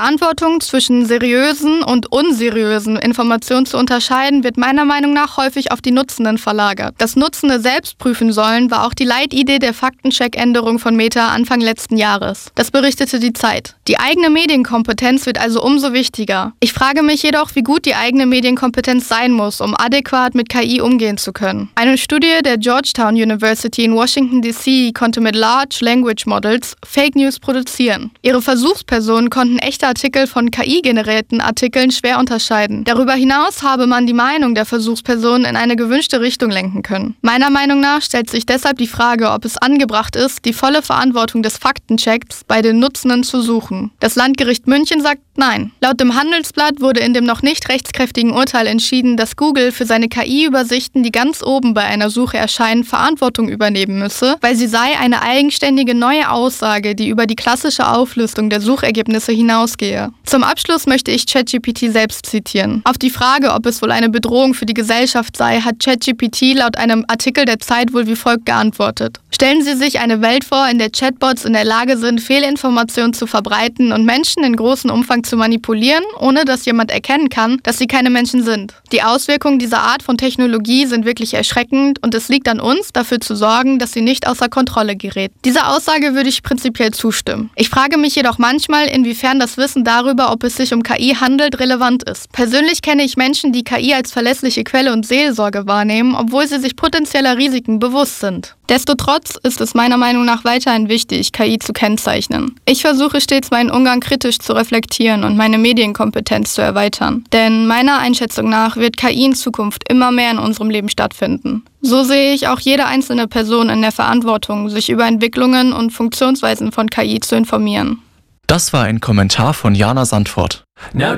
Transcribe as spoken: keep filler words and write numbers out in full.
Verantwortung zwischen seriösen und unseriösen Informationen zu unterscheiden, wird meiner Meinung nach häufig auf die Nutzenden verlagert. Das Nutzende selbst prüfen sollen, war auch die Leitidee der Faktencheck-Änderung von Meta Anfang letzten Jahres. Das berichtete die Zeit. Die eigene Medienkompetenz wird also umso wichtiger. Ich frage mich jedoch, wie gut die eigene Medienkompetenz sein muss, um adäquat mit K I umgehen zu können. Eine Studie der Georgetown University in Washington D C konnte mit Large Language Models Fake News produzieren. Ihre Versuchspersonen konnten echte Artikel von K I-generierten Artikeln schwer unterscheiden. Darüber hinaus habe man die Meinung der Versuchspersonen in eine gewünschte Richtung lenken können. Meiner Meinung nach stellt sich deshalb die Frage, ob es angebracht ist, die volle Verantwortung des Faktenchecks bei den Nutzenden zu suchen. Das Landgericht München sagt nein. Laut dem Handelsblatt wurde in dem noch nicht rechtskräftigen Urteil entschieden, dass Google für seine K I-Übersichten, die ganz oben bei einer Suche erscheinen, Verantwortung übernehmen müsse, weil sie sei eine eigenständige neue Aussage, die über die klassische Auflistung der Suchergebnisse hinausgehe. Zum Abschluss möchte ich ChatGPT selbst zitieren. Auf die Frage, ob es wohl eine Bedrohung für die Gesellschaft sei, hat ChatGPT laut einem Artikel der Zeit wohl wie folgt geantwortet. Stellen Sie sich eine Welt vor, in der Chatbots in der Lage sind, Fehlinformationen zu verbreiten und Menschen in großem Umfang zu manipulieren, ohne dass jemand erkennen kann, dass sie keine Menschen sind. Die Auswirkungen dieser Art von Technologie sind wirklich erschreckend und es liegt an uns, dafür zu sorgen, dass sie nicht außer Kontrolle gerät. Dieser Aussage würde ich prinzipiell zustimmen. Ich frage mich jedoch manchmal, inwiefern das Wissen darüber, ob es sich um K I handelt, relevant ist. Persönlich kenne ich Menschen, die K I als verlässliche Quelle und Seelsorge wahrnehmen, obwohl sie sich potenzieller Risiken bewusst sind. Destotrotz ist es meiner Meinung nach weiterhin wichtig, K I zu kennzeichnen. Ich versuche stets, meinen Umgang kritisch zu reflektieren und meine Medienkompetenz zu erweitern. Denn meiner Einschätzung nach wird K I in Zukunft immer mehr in unserem Leben stattfinden. So sehe ich auch jede einzelne Person in der Verantwortung, sich über Entwicklungen und Funktionsweisen von K I zu informieren. Das war ein Kommentar von Jana Sandfort.